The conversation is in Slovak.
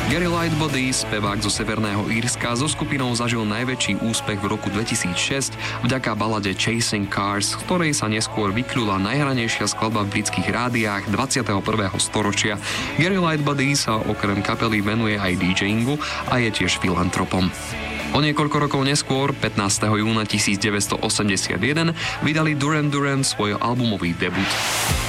Gary Lightbody, spevák zo Severného Írska, so skupinou zažil najväčší úspech v roku 2006 vďaka balade Chasing Cars, z ktorej sa neskôr vykľula najhranejšia skladba v britských rádiách 21. storočia. Gary Lightbody sa okrem kapely venuje aj DJingu a je tiež filantropom. O niekoľko rokov neskôr, 15. júna 1981, vydali Duran Duran svoj albumový debut.